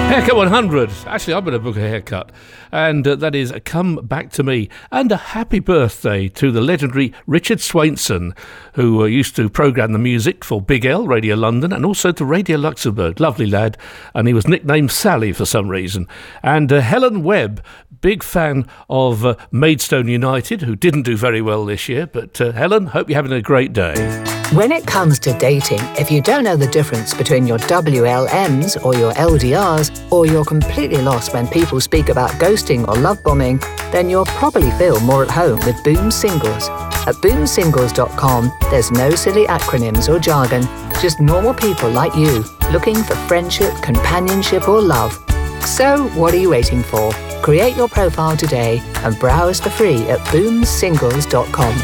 Haircut 100. Actually, I'm going to book a haircut. And that is Come Back to Me. And a happy birthday to the legendary Richard Swainson, who used to programme the music for Big L, Radio London, and also to Radio Luxembourg. Lovely lad. And he was nicknamed Sally for some reason. And Helen Webb, big fan of Maidstone United, who didn't do very well this year. But Helen, hope you're having a great day. When it comes to dating, if you don't know the difference between your WLMs or your LDRs, or you're completely lost when people speak about ghosting or love bombing, then you'll probably feel more at home with Boom Singles. At boomsingles.com, there's no silly acronyms or jargon, just normal people like you, looking for friendship, companionship or love. So, what are you waiting for? Create your profile today and browse for free at boomsingles.com.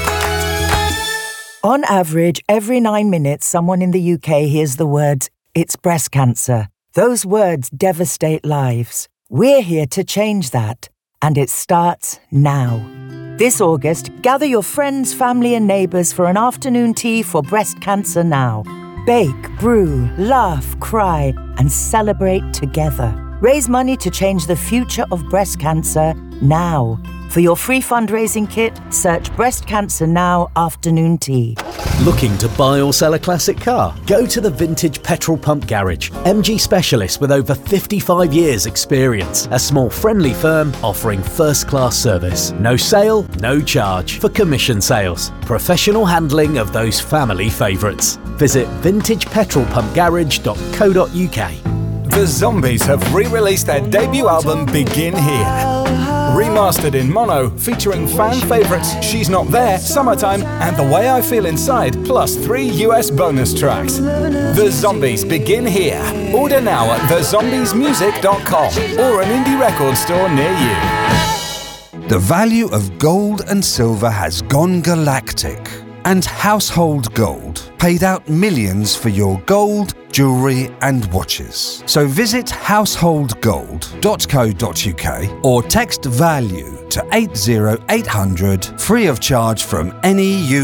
On average, every 9 minutes, someone in the UK hears the words, "It's breast cancer." Those words devastate lives. We're here to change that, and it starts now. This August, gather your friends, family and neighbours for an afternoon tea for Breast Cancer Now. Bake, brew, laugh, cry, and celebrate together. Raise money to change the future of breast cancer now. For your free fundraising kit, search Breast Cancer Now Afternoon Tea. Looking to buy or sell a classic car? Go to the Vintage Petrol Pump Garage. MG specialists with over 55 years experience. A small friendly firm offering first-class service. No sale, no charge for commission sales. Professional handling of those family favourites. Visit vintagepetrolpumpgarage.co.uk. The Zombies have re-released their debut album Begin Here. Remastered in mono, featuring fan favourites She's Not There, Summertime and The Way I Feel Inside, plus 3 US bonus tracks. The Zombies Begin Here. Order now at thezombiesmusic.com or an indie record store near you. The value of gold and silver has gone galactic, and Household Gold paid out millions for your gold, jewellery and watches. So visit householdgold.co.uk or text VALUE to 80800 free of charge from any